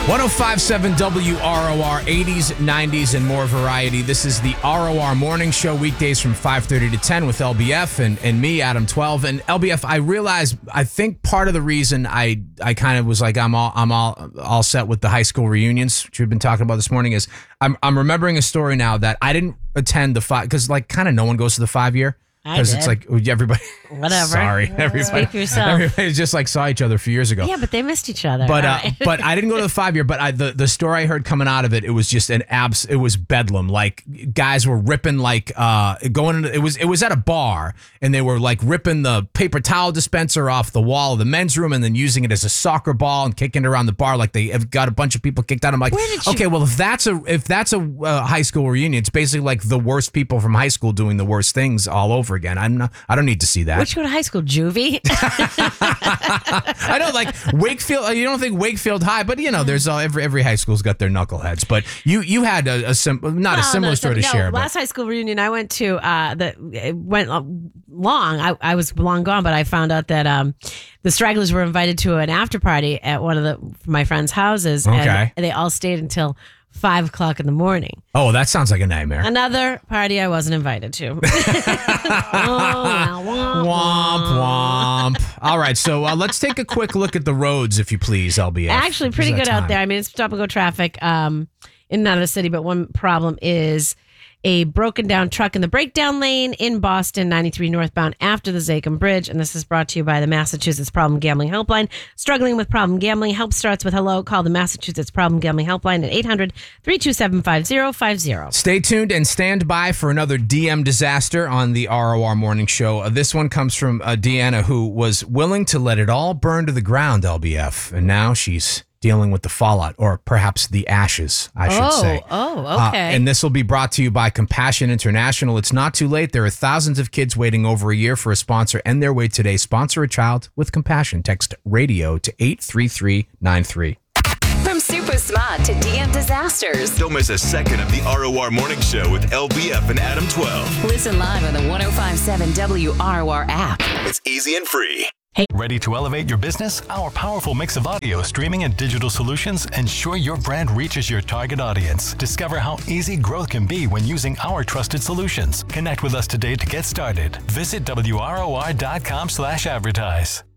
105.7 WROR, 80s, 90s, and more variety. This is the ROR Morning Show, weekdays from 5:30 to 10 with LBF and me, Adam 12. And LBF, I realized, I think part of the reason I kind of was like, I'm all set with the high school reunions, which we've been talking about this morning, is I'm remembering a story now that I didn't attend the because like kind of no one goes to the 5-year. Because it's like everybody. Whatever. Sorry, everybody. Speak for yourself. Everybody just like saw each other a few years ago. Yeah, but they missed each other. But right? but I didn't go to the 5-year. But the story I heard coming out of it was just it was bedlam. Like guys were ripping going into, it was at a bar and they were like ripping the paper towel dispenser off the wall of the men's room and then using it as a soccer ball and kicking it around the bar like they have got a bunch of people kicked out. I'm like, okay, well if that's a high school reunion, it's basically like the worst people from high school doing the worst things all over again. I don't need to see that. Where'd you go to high school, Juvie? I know, like Wakefield. You don't think Wakefield High, but you know, there's every high school's got their knuckleheads. But you had a similar story to share. Last high school reunion I went to, it went long. I was long gone, but I found out that the stragglers were invited to an after party at one of my friends' houses, and they all stayed until 5 o'clock in the morning. Oh, that sounds like a nightmare. Another party I wasn't invited to. Womp, womp. All right, so let's take a quick look at the roads, if you please, LBF. Actually, pretty good out there. I mean, it's stop-and-go traffic in and out of the city, but one problem is a broken down truck in the breakdown lane in Boston, 93 northbound after the Zakim Bridge. And this is brought to you by the Massachusetts Problem Gambling Helpline. Struggling with problem gambling? Help starts with hello. Call the Massachusetts Problem Gambling Helpline at 800-327-5050. Stay tuned and stand by for another DM disaster on the ROR Morning Show. This one comes from Deanna, who was willing to let it all burn to the ground, LBF. And now she's dealing with the fallout, or perhaps the ashes, I should say. Oh, okay. And this will be brought to you by Compassion International. It's not too late. There are thousands of kids waiting over a year for a sponsor. End their wait today. Sponsor a child with compassion. Text radio to 83393. From super smart to DM disasters. Don't miss a second of the ROR Morning Show with LBF and Adam 12. Listen live on the 105.7 WROR app. It's easy and free. Ready to elevate your business? Our powerful mix of audio, streaming, and digital solutions ensure your brand reaches your target audience. Discover how easy growth can be when using our trusted solutions. Connect with us today to get started. Visit WROR.com/advertise.